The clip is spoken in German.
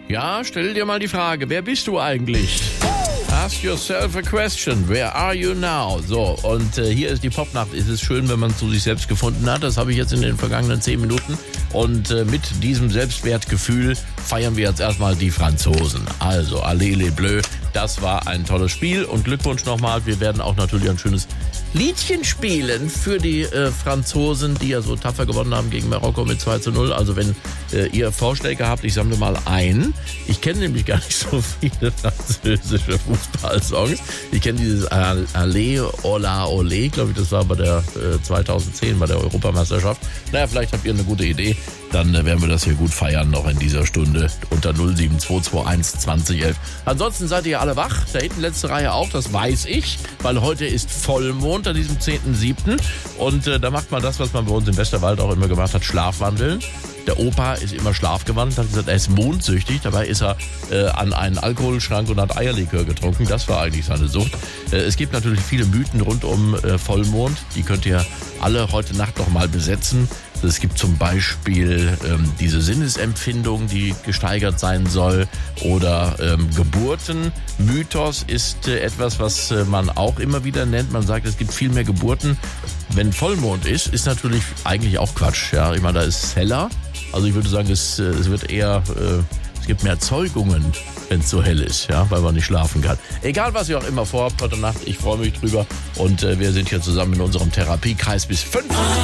Ja, stell dir mal die Frage, wer bist du eigentlich? Ask yourself a question. Where are you now? So, und hier ist die Popnacht. Es ist schön, wenn man zu sich selbst gefunden hat. Das habe ich jetzt in den vergangenen 10 Minuten. Und mit diesem Selbstwertgefühl feiern wir jetzt erstmal die Franzosen. Also, allez les Bleus. Das war ein tolles Spiel. Und Glückwunsch nochmal. Wir werden auch natürlich ein schönes Liedchen spielen für die Franzosen, die ja so tapfer gewonnen haben gegen Marokko mit 2:0. Also wenn ihr Vorschläge habt, ich sammle mal ein. Ich kenne nämlich gar nicht so viele französische Fußballsongs. Ich kenne dieses Allez, Ola, Olé, glaube ich, das war bei der 2010 bei der Europameisterschaft. Naja, vielleicht habt ihr eine gute Idee. Dann werden wir das hier gut feiern noch in dieser Stunde unter 07221 2011. Ansonsten seid ihr alle wach. Da hinten letzte Reihe auch, das weiß ich, weil heute ist Vollmond an diesem 10.7. Und da macht man das, was man bei uns im Westerwald auch immer gemacht hat, Schlafwandeln. Der Opa ist immer schlafgewandelt, hat gesagt, er ist mondsüchtig. Dabei ist er an einen Alkoholschrank und hat Eierlikör getrunken. Das war eigentlich seine Sucht. Es gibt natürlich viele Mythen rund um Vollmond. Die könnt ihr alle heute Nacht noch mal besetzen. Es gibt zum Beispiel diese Sinnesempfindung, die gesteigert sein soll. Oder Geburten. Mythos ist etwas, was man auch immer wieder nennt. Man sagt, es gibt viel mehr Geburten. Wenn Vollmond ist natürlich eigentlich auch Quatsch. Ja, ich meine, da ist es heller. Also ich würde sagen, es wird eher, es gibt mehr Zeugungen, wenn es so hell ist, ja, weil man nicht schlafen kann. Egal, was ihr auch immer vorhabt heute Nacht, ich freue mich drüber. Und wir sind hier zusammen in unserem Therapiekreis bis 5.